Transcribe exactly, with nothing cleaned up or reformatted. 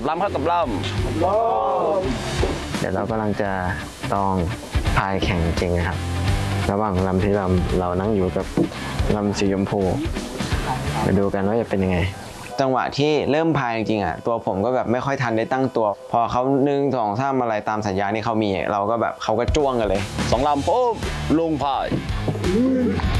ลำครับกับลำเดี๋ยวเรากำลังจะต้องพายแข่งจริงนะครับระหว่างลำที่ลำเรานั่งอยู่กับลำสีชมพูไปดูกันว่าจะเป็นยังไงจังหวะที่เริ่มพายจริงๆอ่ะตัวผมก็แบบไม่ค่อยทันได้ตั้งตัวพอเขาหนึ่งสองสามอะไรตามสัญญาณที่เขามีเราก็แบบเขาก็จ้วงกันเลยสองลำปุ๊บลงพาย